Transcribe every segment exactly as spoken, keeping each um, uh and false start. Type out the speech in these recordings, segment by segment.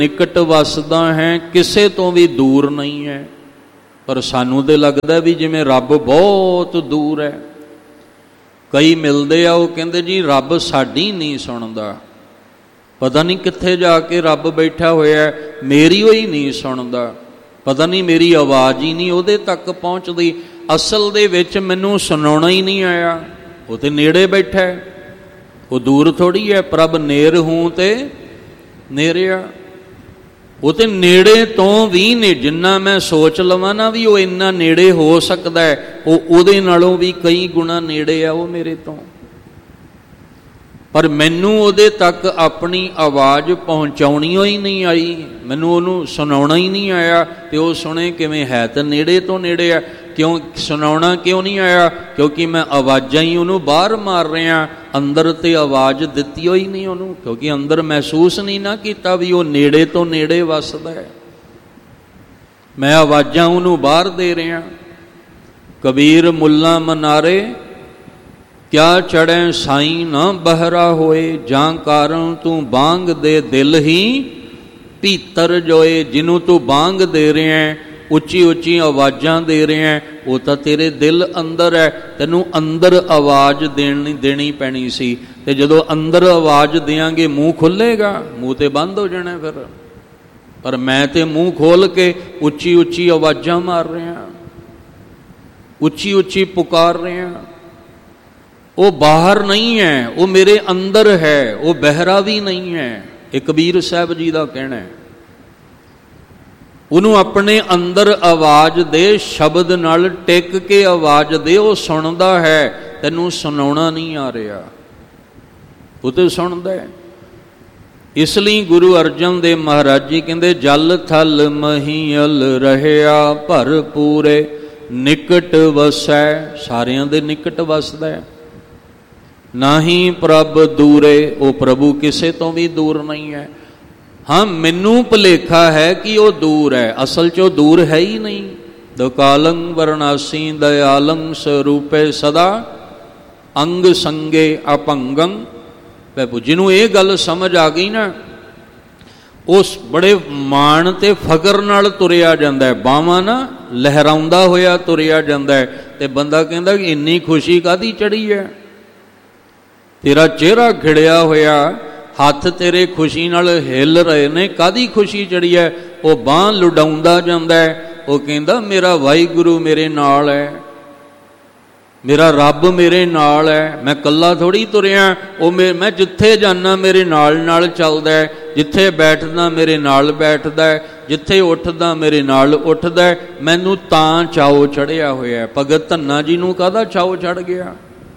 ਨਿਕਟ ਵਸਦਾ ਹੈ, ਕਿਸੇ ਤੋਂ ਵੀ ਦੂਰ ਨਹੀਂ ਹੈ। ਪਰ ਸਾਨੂੰ ਤਾਂ ਲੱਗਦਾ ਵੀ ਜਿਵੇਂ ਰੱਬ ਬਹੁਤ ਦੂਰ ਹੈ। ਕਈ ਮਿਲਦੇ ਆ, ਉਹ ਕਹਿੰਦੇ ਜੀ ਰੱਬ ਸਾਡੀ ਨਹੀਂ ਸੁਣਦਾ, ਪਤਾ ਨਹੀਂ ਕਿੱਥੇ ਜਾ ਕੇ ਰੱਬ ਬੈਠਾ ਹੋਇਆ, ਮੇਰੀ ਉਹ ਹੀ ਨਹੀਂ ਸੁਣਦਾ, ਪਤਾ ਨਹੀਂ ਮੇਰੀ ਆਵਾਜ਼ ਹੀ ਨਹੀਂ ਉਹਦੇ ਤੱਕ ਪਹੁੰਚਦੀ। ਅਸਲ ਦੇ ਵਿੱਚ ਮੈਨੂੰ ਸੁਣਾਉਣਾ ਹੀ ਨਹੀਂ ਆਇਆ, ਉਹ ਤੇ ਨੇੜੇ ਬੈਠਾ ਹੈ, ਉਹ ਦੂਰ ਥੋੜ੍ਹੀ ਹੈ। ਪ੍ਰਭ ਨੇੜ ਹੂੰ ਤੇ ਨੇੜਿਆ, ਉਹ ਤੇ ਨੇੜੇ ਤੋਂ ਵੀ ਨੇ। ਜਿੰਨਾ ਮੈਂ ਸੋਚ ਲਵਾਂ ਨਾ ਵੀ ਉਹ ਇੰਨਾ ਨੇੜੇ ਹੋ ਸਕਦਾ ਹੈ, ਉਹ ਉਹਦੇ ਨਾਲੋਂ ਵੀ ਕਈ ਗੁਣਾ ਨੇੜੇ ਆ ਉਹ ਮੇਰੇ ਤੋਂ। ਪਰ ਮੈਨੂੰ ਉਹਦੇ ਤੱਕ ਆਪਣੀ ਆਵਾਜ਼ ਪਹੁੰਚਾਉਣੀ ਹੀ ਨਹੀਂ ਆਈ, ਮੈਨੂੰ ਉਹਨੂੰ ਸੁਣਾਉਣਾ ਹੀ ਨਹੀਂ ਆਇਆ। ਤੇ ਉਹ ਸੁਣੇ ਕਿਵੇਂ, ਹੈ ਤਾਂ ਨੇੜੇ ਤੋਂ ਨੇੜੇ ਆ। ਕਿਉਂ ਸੁਣਾਉਣਾ ਕਿਉਂ ਨਹੀਂ ਆਇਆ? ਕਿਉਂਕਿ ਮੈਂ ਆਵਾਜ਼ਾਂ ਹੀ ਉਹਨੂੰ ਬਾਹਰ ਮਾਰ ਰਿਹਾ, ਅੰਦਰ ਤੇ ਆਵਾਜ਼ ਦਿੱਤੀ ਹੋਈ ਨਹੀਂ ਉਹਨੂੰ, ਕਿਉਂਕਿ ਅੰਦਰ ਮਹਿਸੂਸ ਨਹੀਂ ਨਾ ਕੀਤਾ ਵੀ ਉਹ ਨੇੜੇ ਤੋਂ ਨੇੜੇ ਵੱਸਦਾ ਹੈ। ਮੈਂ ਆਵਾਜ਼ਾਂ ਉਹਨੂੰ ਬਾਹਰ ਦੇ ਰਿਹਾ। ਕਬੀਰ ਮੁੱਲਾ ਮਨਾਰੇ ਕਿਆ ਚੜ੍ਹੈ ਸਾਈਂ ਨਾ ਬਹਿਰਾ ਹੋਏ, ਜਾਂ ਕਾਰਨ ਤੂੰ ਬਾਂਗ ਦੇ ਦਿਲ ਹੀ ਭੀਤਰ ਜੋਏ। ਜਿਹਨੂੰ ਤੂੰ ਬਾਂਗ ਦੇ ਰਿਹਾ, ਉੱਚੀ ਉੱਚੀ ਆਵਾਜ਼ਾਂ ਦੇ ਰਿਹਾ, ਉਹ ਤਾਂ ਤੇਰੇ ਦਿਲ ਅੰਦਰ ਹੈ। ਤੈਨੂੰ ਅੰਦਰ ਆਵਾਜ਼ ਦੇਣੀ ਦੇਣੀ ਪੈਣੀ ਸੀ। ਤੇ ਜਦੋਂ ਅੰਦਰ ਆਵਾਜ਼ ਦਿਆਂਗੇ ਮੂੰਹ ਖੁੱਲ੍ਹੇਗਾ, ਮੂੰਹ ਤੇ ਬੰਦ ਹੋ ਜਾਣਾ ਫਿਰ। ਪਰ ਮੈਂ ਤੇ ਮੂੰਹ ਖੋਲ ਕੇ ਉੱਚੀ ਉੱਚੀ ਆਵਾਜ਼ਾਂ ਮਾਰ ਰਿਹਾ, ਉੱਚੀ ਉੱਚੀ ਪੁਕਾਰ ਰਿਹਾ। ਉਹ ਬਾਹਰ ਨਹੀਂ ਹੈ, ਉਹ ਮੇਰੇ ਅੰਦਰ ਹੈ, ਉਹ ਬਹਿਰਾ ਵੀ ਨਹੀਂ ਹੈ। ਇਹ ਕਬੀਰ ਸਾਹਿਬ ਜੀ ਦਾ ਕਹਿਣਾ ਹੈ। ਉਹਨੂੰ ਆਪਣੇ ਅੰਦਰ ਆਵਾਜ਼ ਦੇ, ਸ਼ਬਦ ਨਾਲ ਟਿਕ ਕੇ ਆਵਾਜ਼ ਦੇ, ਉਹ ਸੁਣਦਾ ਹੈ। ਤੈਨੂੰ ਸੁਣਾਉਣਾ ਨਹੀਂ ਆ ਰਿਹਾ, ਉਹ ਤੇ ਸੁਣਦਾ ਹੈ। ਇਸ ਲਈ ਗੁਰੂ ਅਰਜਨ ਦੇਵ ਮਹਾਰਾਜ ਜੀ ਕਹਿੰਦੇ, ਜਲ ਥਲ ਮਹੀਲ ਰਹਿਆ ਭਰਪੂਰੇ, ਨਿਕਟ ਵਸੈ। ਸਾਰਿਆਂ ਦੇ ਨਿਕਟ ਵਸਦਾ ਹੈ। ਨਾਹੀ ਪ੍ਰਭ ਦੂਰੇ, ਉਹ ਪ੍ਰਭੂ ਕਿਸੇ ਤੋਂ ਵੀ ਦੂਰ ਨਹੀਂ ਹੈ। ਹਾਂ, ਮੈਨੂੰ ਭੁਲੇਖਾ ਹੈ ਕਿ ਉਹ ਦੂਰ ਹੈ, ਅਸਲ 'ਚ ਉਹ ਦੂਰ ਹੈ ਹੀ ਨਹੀਂ। ਦਕਾਲੰ ਵਰਨਾਸੀ ਦਇਆਲੰ ਸਰੂਪੇ ਸਦਾ, ਅੰਗ ਸੰਗੇ ਅਪੰਗੰ। ਪ੍ਰਭੂ ਜਿਹਨੂੰ ਇਹ ਗੱਲ ਸਮਝ ਆ ਗਈ ਨਾ, ਉਸ ਬੜੇ ਮਾਣ ਤੇ ਫਕਰ ਨਾਲ ਤੁਰਿਆ ਜਾਂਦਾ ਹੈ। ਬਾਹਾਂ ਨਾ ਲਹਿਰਾਉਂਦਾ ਹੋਇਆ ਤੁਰਿਆ ਜਾਂਦਾ ਹੈ। ਤੇ ਬੰਦਾ ਕਹਿੰਦਾ ਕਿ ਇੰਨੀ ਖੁਸ਼ੀ ਕਾਹਦੀ ਚੜ੍ਹੀ ਹੈ? ਤੇਰਾ ਚਿਹਰਾ ਖਿੜਿਆ ਹੋਇਆ, ਹੱਥ ਤੇਰੇ ਖੁਸ਼ੀ ਨਾਲ ਹਿੱਲ ਰਹੇ ਨੇ, ਕਾਹਦੀ ਖੁਸ਼ੀ ਚੜ੍ਹੀ ਹੈ? ਉਹ ਬਾਂਹ ਲੁਡਾਉਂਦਾ ਜਾਂਦਾ ਹੈ। ਉਹ ਕਹਿੰਦਾ ਮੇਰਾ ਵਾਹਿਗੁਰੂ ਮੇਰੇ ਨਾਲ ਹੈ, ਮੇਰਾ ਰੱਬ ਮੇਰੇ ਨਾਲ ਹੈ, ਮੈਂ ਇਕੱਲਾ ਥੋੜ੍ਹੀ ਤੁਰਿਆ। ਉਹ ਮੇ ਮੈਂ ਜਿੱਥੇ ਜਾਂਦਾ ਮੇਰੇ ਨਾਲ ਨਾਲ ਚੱਲਦਾ ਹੈ, ਜਿੱਥੇ ਬੈਠਦਾ ਮੇਰੇ ਨਾਲ ਬੈਠਦਾ ਹੈ, ਜਿੱਥੇ ਉੱਠਦਾ ਮੇਰੇ ਨਾਲ ਉੱਠਦਾ ਹੈ। ਮੈਨੂੰ ਤਾਂ ਚਾਉ ਚੜ੍ਹਿਆ ਹੋਇਆ। ਭਗਤ ਧੰਨਾ ਜੀ ਨੂੰ ਕਾਹਦਾ ਚਾਉ ਚੜ੍ਹ ਗਿਆ?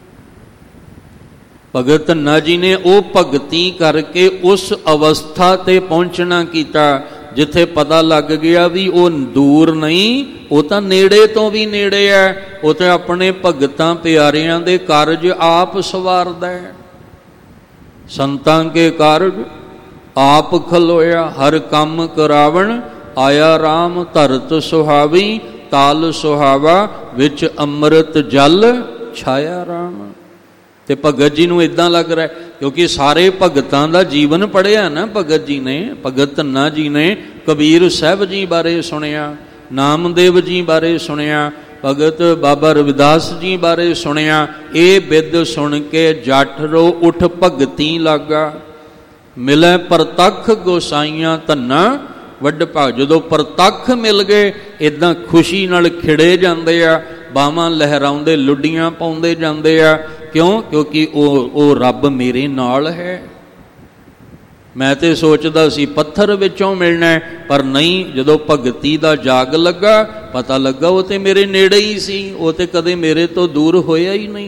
ਭਗਤ ਧੰਨਾ ਜੀ ਨੇ ਉਹ ਭਗਤੀ ਕਰਕੇ ਉਸ ਅਵਸਥਾ ਤੇ ਪਹੁੰਚਣਾ ਕੀਤਾ ਜਿੱਥੇ ਪਤਾ ਲੱਗ ਗਿਆ ਵੀ ਉਹ ਦੂਰ ਨਹੀਂ, ਉਹ ਤਾਂ ਨੇੜੇ ਤੋਂ ਵੀ ਨੇੜੇ ਹੈ। ਉਹ ਤਾਂ ਆਪਣੇ ਭਗਤਾਂ ਪਿਆਰਿਆਂ ਦੇ ਕਾਰਜ ਆਪ ਸਵਾਰਦਾ ਹੈ। ਸੰਤਾਂ ਕੇ ਕਾਰਜ ਆਪ ਖਲੋਇਆ, ਹਰ ਕੰਮ ਕਰਾਵਣ ਆਇਆ ਰਾਮ। ਧਰਤ ਸੁਹਾਵੀ ਤਾਲ ਸੁਹਾਵਾ, ਵਿੱਚ ਅੰਮ੍ਰਿਤ ਜਲ ਛਾਇਆ ਰਾਮ। ਤੇ ਭਗਤ ਜੀ ਨੂੰ ਇਦਾਂ ਲੱਗ ਰਿਹਾ, ਕਿਉਂਕਿ ਸਾਰੇ ਭਗਤਾਂ ਦਾ ਜੀਵਨ ਪੜ੍ਹਿਆ ਨਾ ਭਗਤ ਜੀ ਨੇ। ਭਗਤ ਧੰਨਾ ਜੀ ਨੇ ਕਬੀਰ ਸਾਹਿਬ ਜੀ ਬਾਰੇ ਸੁਣਿਆ, ਨਾਮਦੇਵ ਜੀ ਬਾਰੇ ਸੁਣਿਆ, ਭਗਤ ਬਾਬਾ ਰਵਿਦਾਸ ਜੀ ਬਾਰੇ ਸੁਣਿਆ। ਇਹ ਬਿੱਦ ਸੁਣ ਕੇ ਜੱਟ ਰੋ ਉੱਠ ਭਗਤੀ ਲਾਗਾ, ਮਿਲੇ ਪ੍ਰਤੱਖ ਗੋਸਾਈਆਂ ਧੰਨਾ ਵੱਡ ਭਾਗ। ਜਦੋਂ ਪ੍ਰਤੱਖ ਮਿਲ ਗਏ, ਇੱਦਾਂ ਖੁਸ਼ੀ ਨਾਲ ਖਿੜੇ ਜਾਂਦੇ ਆ, ਬਾਹਾਂ ਲਹਿਰਾਉਂਦੇ, ਲੁੱਡੀਆਂ ਪਾਉਂਦੇ ਜਾਂਦੇ ਆ। ਕਿਉਂ? ਕਿਉਂਕਿ ਉਹ ਉਹ ਰੱਬ ਮੇਰੇ ਨਾਲ ਹੈ। ਮੈਂ ਤੇ ਸੋਚਦਾ ਸੀ ਪੱਥਰ ਵਿੱਚੋਂ ਮਿਲਣਾ, ਪਰ ਨਹੀਂ। ਜਦੋਂ ਭਗਤੀ ਦਾ ਜਾਗ ਲੱਗਾ, ਪਤਾ ਲੱਗਾ ਉਹ ਤੇ ਮੇਰੇ ਨੇੜੇ ਹੀ ਸੀ, ਉਹ ਤੇ ਕਦੇ ਮੇਰੇ ਤੋਂ ਦੂਰ ਹੋਇਆ ਹੀ ਨਹੀਂ।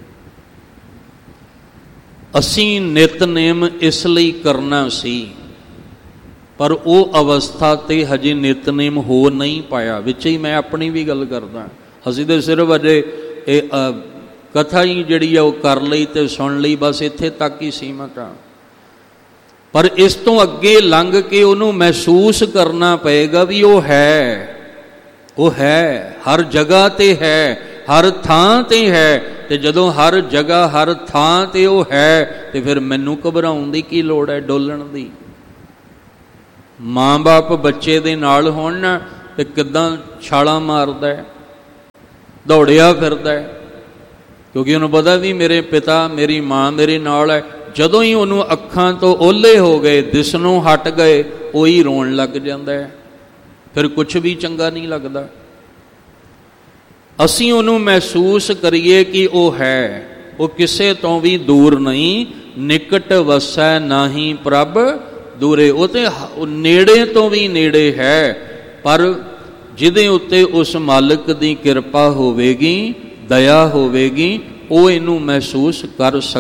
ਅਸੀਂ ਨਿਤਨੇਮ ਇਸ ਲਈ ਕਰਨਾ ਸੀ, ਪਰ ਉਹ ਅਵਸਥਾ ਤੇ ਹਜੇ ਨਿਤਨੇਮ ਹੋ ਨਹੀਂ ਪਾਇਆ। ਵਿੱਚ ਹੀ ਮੈਂ ਆਪਣੀ ਵੀ ਗੱਲ ਕਰਦਾ। ਅਸੀਂ ਤੇ ਸਿਰਫ ਅਜੇ ਇਹ ਕਥਾ ਹੀ ਜਿਹੜੀ ਆ ਉਹ ਕਰ ਲਈ ਤੇ ਸੁਣ ਲਈ, ਬਸ ਇੱਥੇ ਤੱਕ ਹੀ ਸੀਮਤ ਆ। ਪਰ ਇਸ ਤੋਂ ਅੱਗੇ ਲੰਘ ਕੇ ਉਹਨੂੰ ਮਹਿਸੂਸ ਕਰਨਾ ਪਏਗਾ ਵੀ ਉਹ ਹੈ, ਉਹ ਹੈ, ਹਰ ਜਗ੍ਹਾ ਤੇ ਹੈ, ਹਰ ਥਾਂ ਤੇ ਹੈ। ਤੇ ਜਦੋਂ ਹਰ ਜਗ੍ਹਾ ਹਰ ਥਾਂ ਤੇ ਉਹ ਹੈ, ਤੇ ਫਿਰ ਮੈਨੂੰ ਘਬਰਾਉਣ ਦੀ ਕੀ ਲੋੜ ਹੈ, ਡੋਲਣ ਦੀ? ਮਾਂ ਬਾਪ ਬੱਚੇ ਦੇ ਨਾਲ ਹੋਣ ਨਾ ਤੇ ਕਿੱਦਾਂ ਛਾਲਾਂ ਮਾਰਦਾ, ਦੌੜਿਆ ਫਿਰਦਾ, ਕਿਉਂਕਿ ਉਹਨੂੰ ਪਤਾ ਵੀ ਮੇਰੇ ਪਿਤਾ ਮੇਰੀ ਮਾਂ ਮੇਰੇ ਨਾਲ ਹੈ। ਜਦੋਂ ਹੀ ਉਹਨੂੰ ਅੱਖਾਂ ਤੋਂ ਓਹਲੇ ਹੋ ਗਏ, ਦਿਸਣੋਂ ਹਟ ਗਏ, ਉਹੀ ਰੋਣ ਲੱਗ ਜਾਂਦਾ ਹੈ। ਫਿਰ ਕੁਛ ਵੀ ਚੰਗਾ ਨਹੀਂ ਲੱਗਦਾ। ਅਸੀਂ ਉਹਨੂੰ ਮਹਿਸੂਸ ਕਰੀਏ ਕਿ ਉਹ ਹੈ, ਉਹ ਕਿਸੇ ਤੋਂ ਵੀ ਦੂਰ ਨਹੀਂ। ਨਿਕਟ ਵਸੈ ਨਾਹੀ ਪ੍ਰਭ ਦੂਰੇ, ਉਹ ਤੇ ਨੇੜੇ ਤੋਂ ਵੀ ਨੇੜੇ ਹੈ, ਪਰ ਜਿਹਦੇ ਉੱਤੇ ਉਸ ਮਾਲਕ ਦੀ ਕਿਰਪਾ ਹੋਵੇਗੀ, ਦਇਆ ਹੋਵੇਗੀ, ਉਹ ਇਹਨੂੰ ਮਹਿਸੂਸ ਕਰ ਸਕ